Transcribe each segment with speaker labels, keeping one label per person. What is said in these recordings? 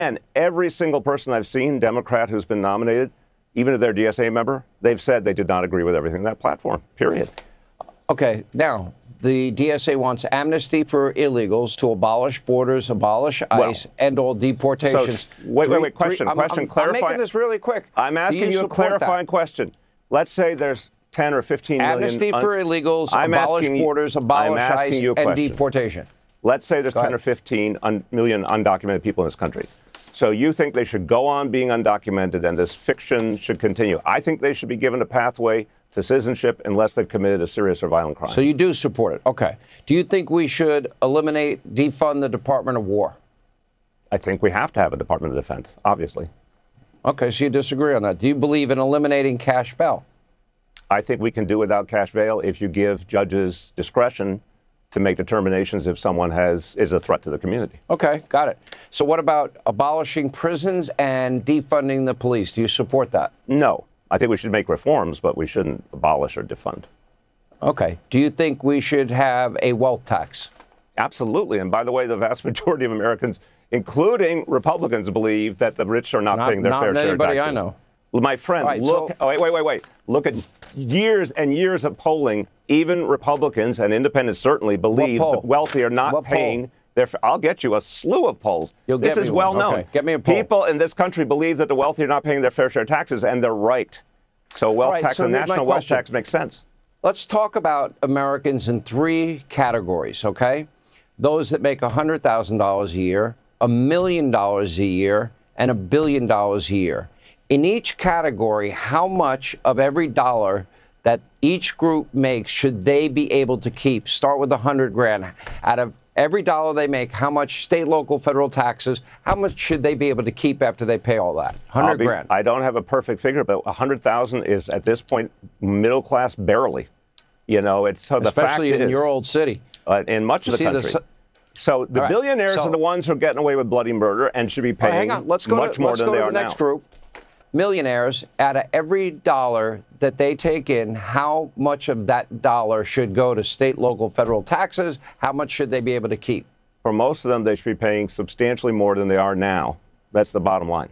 Speaker 1: And every single person I've seen, Democrat who's been nominated, even if they're DSA member, they've said they did not agree with everything in that platform, period.
Speaker 2: Okay, now, the DSA wants amnesty for illegals, to abolish borders, abolish ICE, end all deportations.
Speaker 1: So, wait, question, clarify.
Speaker 2: I'm making this really quick.
Speaker 1: I'm asking you a clarifying question. Let's say there's 10 or 15 million.
Speaker 2: Amnesty for illegals, abolish borders, abolish ICE, and deportation.
Speaker 1: Let's say there's 10 or 15 million undocumented people in this country. So you think they should go on being undocumented and this fiction should continue? I think they should be given a pathway to citizenship unless they've committed a serious or violent crime.
Speaker 2: So you do support it. Okay. Do you think we should defund the Department of War?
Speaker 1: I think we have to have a Department of Defense, obviously.
Speaker 2: Okay, so you disagree on that. Do you believe in eliminating cash bail?
Speaker 1: I think we can do without cash bail if you give judges discretion to make determinations if someone is a threat to the community.
Speaker 2: Okay, got it. So what about abolishing prisons and defunding the police? Do you support that?
Speaker 1: No. I think we should make reforms, but we shouldn't abolish or defund.
Speaker 2: Okay. Do you think we should have a wealth tax?
Speaker 1: Absolutely. And by the way, the vast majority of Americans, including Republicans, believe that the rich are not paying their fair share of taxes. Not anybody I know. My friend,
Speaker 2: right,
Speaker 1: look. Oh, wait. Look at years and years of polling. Even Republicans and independents certainly believe the wealthy are not paying their. I'll get you a slew of polls. This is well known.
Speaker 2: Okay. Get me a poll.
Speaker 1: People in this country believe that the wealthy are not paying their fair share of taxes, and they're right. So wealth tax and national wealth tax makes sense.
Speaker 2: Let's talk about Americans in three categories, okay? Those that make $100,000 a year, $1 million a year, and $1 billion a year. In each category, how much of every dollar that each group makes should they be able to keep? Start with $100,000. Out of every dollar they make, how much state, local, federal taxes, how much should they be able to keep after they pay all that? $100,000.
Speaker 1: I don't have a perfect figure, but 100,000 is at this point middle class barely. You know, it's so the fact
Speaker 2: especially in your old city.
Speaker 1: In much of the country. So the billionaires are the ones who are getting away with bloody murder and should be paying much more than they are now. Let's go to the next group.
Speaker 2: Millionaires, out of every dollar that they take in, how much of that dollar should go to state, local, federal taxes? How much should they be able to keep?
Speaker 1: For most of them, they should be paying substantially more than they are now. That's the bottom line.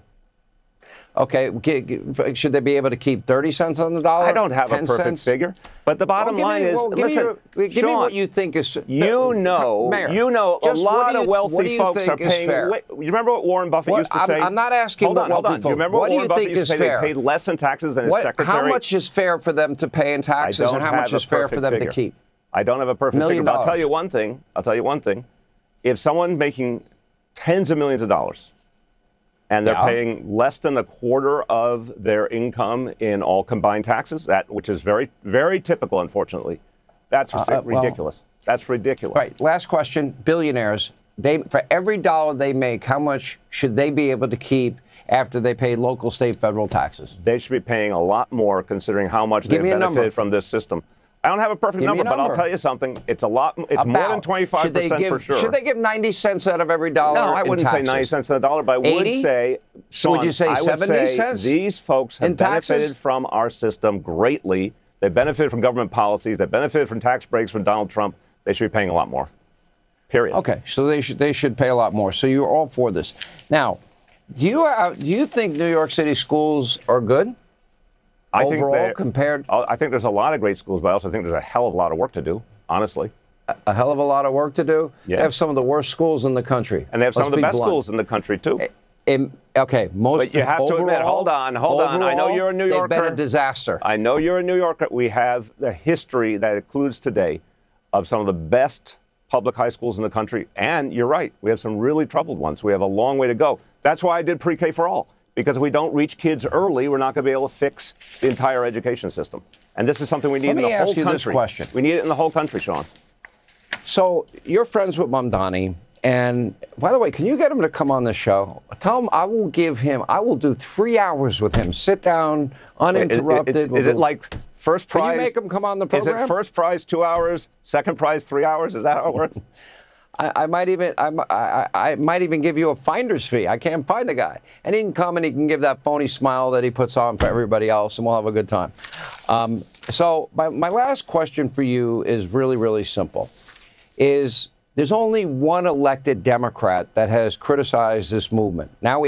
Speaker 2: Okay, should they be able to keep 30 cents on the dollar?
Speaker 1: I don't have a perfect figure, but the bottom line is, listen,
Speaker 2: give me what you think is.
Speaker 1: Mayor, a lot of wealthy folks are paying. You remember what Warren Buffett used to say?
Speaker 2: I'm not asking what wealthy folks.
Speaker 1: You remember what Warren Buffett used to say? They paid less in taxes than his secretary.
Speaker 2: How much is fair for them to pay in taxes, and how much is fair for them to keep?
Speaker 1: I don't have a perfect figure, but I'll tell you one thing. If someone making tens of millions of dollars, and they're paying less than a quarter of their income in all combined taxes, which is very, very typical, unfortunately. That's ridiculous. That's ridiculous.
Speaker 2: Right. Last question. Billionaires, for every dollar they make, how much should they be able to keep after they pay local, state, federal taxes?
Speaker 1: They should be paying a lot more, considering how much they've benefited from this system. I don't have a perfect number, but I'll tell you something. It's a lot. It's more than 25% for sure.
Speaker 2: Should they give 90 cents out of every dollar?
Speaker 1: No, I wouldn't say 90 cents on a dollar, but I would say, Sean,
Speaker 2: would you say 70 cents?
Speaker 1: These folks have benefited from our system greatly. They benefited from government policies. They benefited from tax breaks from Donald Trump. They should be paying a lot more. Period.
Speaker 2: Okay, so they should pay a lot more. So you're all for this. Now, do you think New York City schools are good? I think there's a lot of great schools, but I also think there's a hell of a lot of work to do, honestly. A hell of a lot of work to do?
Speaker 1: Yeah.
Speaker 2: They have some of the worst schools in the country.
Speaker 1: And they have some of the best schools in the country, too.
Speaker 2: Okay,
Speaker 1: but you have to admit, hold on. I know you're a New Yorker.
Speaker 2: They've been a disaster.
Speaker 1: I know you're a New Yorker. We have the history that includes today of some of the best public high schools in the country. And you're right, we have some really troubled ones. We have a long way to go. That's why I did pre-K for all. Because if we don't reach kids early, we're not going to be able to fix the entire education system. And this is something we need in the whole country. Let me ask you this question. We need it in the whole country, Sean.
Speaker 2: So you're friends with Mamdani. And by the way, can you get him to come on the show? Tell him I will do 3 hours with him. Sit down, uninterrupted.
Speaker 1: Is it like first prize?
Speaker 2: Can you make him come on the program?
Speaker 1: Is it first prize 2 hours, second prize 3 hours? Is that how it works?
Speaker 2: I might even give you a finder's fee. I can't find the guy. And he can come and he can give that phony smile that he puts on for everybody else, and we'll have a good time. So my last question for you is really, really simple. There's only one elected Democrat that has criticized this movement. Now we